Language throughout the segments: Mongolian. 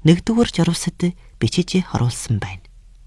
1-р журвасад бичиж оруулсан байна.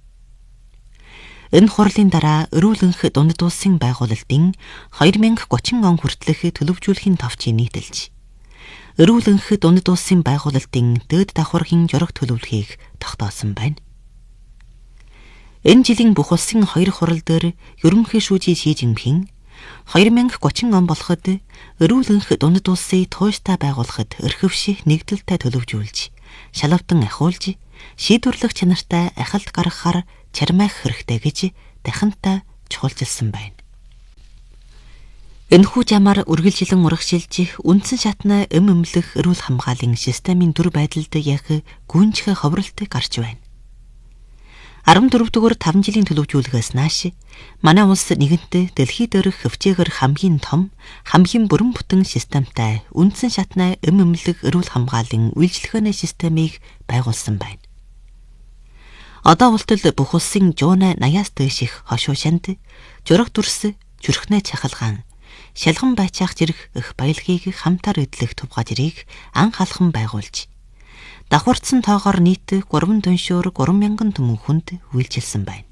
Энэ хурлын дараа өрүүлэнх дундад улсын байгуулалтын 2030 он хүртэлх төлөвжүүлэхийн товчийг нийтэлж, өрүүлэнх дундад улсын байгуулалтын дээд давхаргын жураг төлөвлөхийг тогтоосон байна. Энэ жилийн бүх улсын 2 хурал дээр ерөнхий шүүжий Ши Жинпин 2030 он болоход өрүүлэнх дундад улсыг тууштай байгуулахад өрхөвших нэгдэлтэй төлөвжүүлж, шалавдан ахиулж, шийдвэрлэх чанартай ахалт гаргахаар чармайх хэрэгтэй гэж дахинтай чухалчилсан байна. Энэхүү замаар үргэлжилэн урагшилж, үндсэн шатны эмэмлэх эрүүл хамгааллын системийн дүр байдалд яг гүнжих ховролт гарч байна. 14-р 5 жилийн төлөвжүүлгээс нааш манай улс нэгэнтээ дэлхий дээрх хөвчөөгөр хамгийн том, хамгийн бүрэн бүтэн системтай үндсэн шатны эмэмлэх эрүүл хамгааллын үйлчлэгээний системийг байгуулсан байна. Одоо болтол бүх улсын 180-аас дээш их хошуу шанд, жураг дүрс, зүрхнээ чахалгаан, шалган байцаах зэрэг их баялагийг хамтаар эдлэх тув газрыг анх алхам байгуулж, давхарцсан тоогоор нийт 3 дүншөөр 3,000 түмэнхэнд үйлчилсэн байна.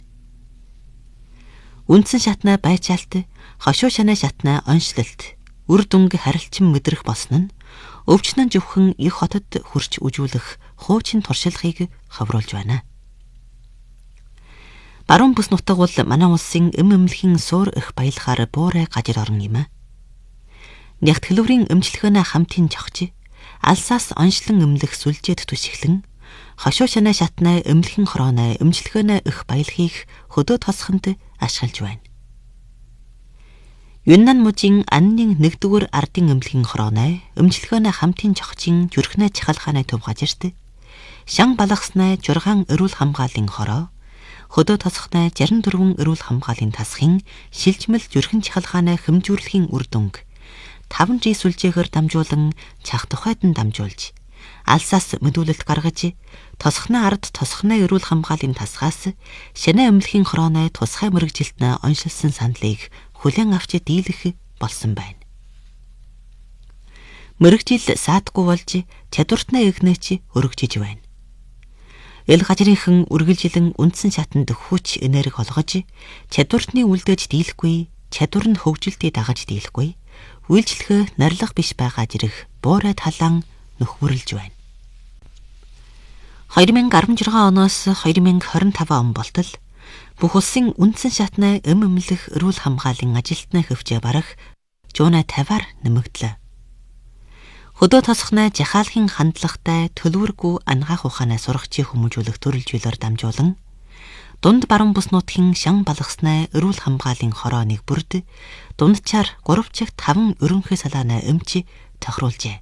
Үндсэн шатны байцаалт, хошуу шанаа шатны онцлолт, үр дүнг харилцан мэдрэх болсон нь өвчнөн зөвхөн их хотод хүрч үжүүлэх хуучин туршлагыг хавруулж байна. Баруун бүс нутаг бол манай улсын эмэмлэхийн суур их баялахаар буурай газар орон юм. Нягт хэлвэрийн эмчилгээний хамтын жогч, алсаас онцлон эмнэлэх сүлжээд түшиглэн, хошуу шанаа шатны эмнэлхэн хорооны эмчилгээний их баялагийг хөдөө тосхонд ашиглаж байна. Юннан мужийн анны 1-р ардын эмнэлхэн хорооны эмчилгээний хамтын жогчийн зүрхнээ чахалгааны төв газарт шан балгасны 6 эрүүл хамгааллын хороо, хөдөө тосхны 64 эрүүл хамгааллын тасхын шилжмэл зүрхэн чахалгааны хэмжүүрлэхийн үр дүнг 5 G сүлжээгээр дамжуулан чах тухайд нь дамжуулж, алсаас мэдүүлэлт гаргаж, тосхны ард тосхны эрүүл хамгааллын тасгаас шанаа эмнэлхийн хорооны тусгай мэрэгжилтнээ оншилсан сандлыг хүлээн авч дийлэх болсон байна. Мэрэгжил саадгүй болж чадвартны эгнээч өргөжж байна. Эл газрынхан үргэлжилэн үндсэн шатанд хүч энерги олгож, чадвартны үлдээж дийлэхгүй, чадвар нь хөгжилтийг дагаж дийлэхгүй, үйлчлэгээ нарилга биш байгаа зэрэг буурай талаан нөхвөрлж байна. 2016 оноос 2025 он болтол бүх улсын үндсэн шатны эмэмлэх эрүүл хамгааллын ажилтны хөвчөө барах 150-аар нэмэгдлээ. Хөдөө тосхны жахаалхын хандлагатай төлөвөргүй ангаах ухаанаа сургачийн хүмүүжүүлэх төрөл зүйлээр дамжуулан, дунд баруун бүс нутгийн шан балгасны эрүүл хамгааллын хорооны бүрд дундчаар 3/5 өрөнхий салааны эмч тохируулжээ.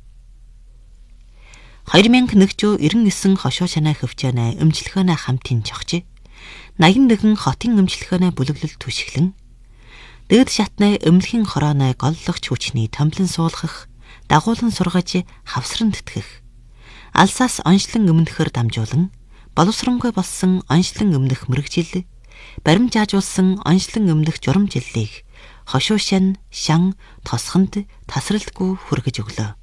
2199 хошуу шанаа хөвчөөний эмчилгээний хамтын жогч, 81 хотын эмчилгээний бүлэглэл түшиглэн, дээд шатны эмнэлхийн хорооны голлогч хүчний томлон суулгах, дагуулan сургаж хавсран тэтгэх, алсаас онцлон эмнэхээр дамжуулан, боловсронгүй болсон онцлон эмнэх мэрэгжил, баримжаажуулсан онцлон эмнэх журамжиллийг хошуу шан, шан, тосхонд тасралтгүй хүргэж өглөө.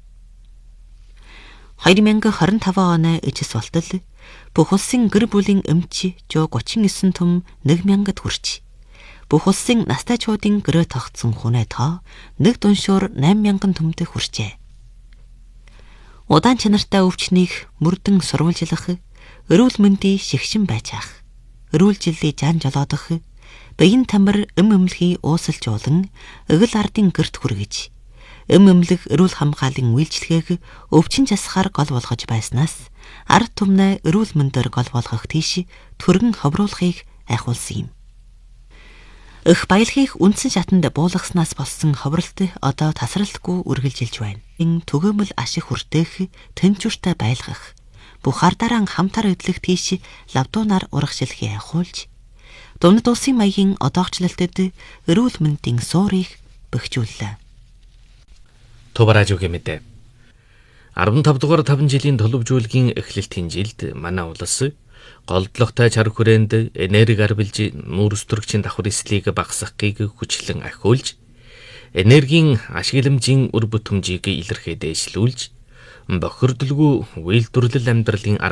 2025 оны эцэс болтол бүх улсын гэр бүлийн эмч 139 түм 1000-д хүрч, бүх улсын настай чуудын гэрээ тогтсон хүнээ тоо 1 дүншөөр 8,000 түмд хүрчээ. Удаан чанартай өвчнийг мөрдөн сурвалжлах, эрүүл мэндийн шигшин байцаах, эрүүл жилийн жан жолоодох, биеийн тамир эмэмлэхий уусалжуулан, эгэл ардын гэрт хүргэж, эмэмлэх эрүүл хамгааллын үйлчлэгээг өвчин засахаар гол болгож байснаас ард түмнээ эрүүл мэндээр гол болгох тийш түргэн ховруулахыг айхуулсан юм. Их баялагийг үндсэн шатанд буулгаснаас болсон ховролт одоо тасралтгүй үргэлжилж байна. Энэ түгээмэл ашиг хүртээх, тэнцвэртэй байлгах, бүх ардараа хамтар эдлэх тийш лавдуунаар урагшилхийг айхуулж, дунд улсын маягийн одоогчлолтод эрүүл мэндийн суурийг бэхжүүллээ. Тубаражуугийн мэдээ. 15 дугаар 5 жилийн төлөвжүүлгийн эхлэлтийн жилд манай улс голдлогтой чар хүрээнд энерги арвилж нүүрс төрөгчийн давхар эслийг багасгахыг хүчлэн ахиулж, энергийн ашигламжийн үр бүтэмжийг илэрхий дээшлүүлж, бохирдолгүй үйлдвэрлэл амьдралын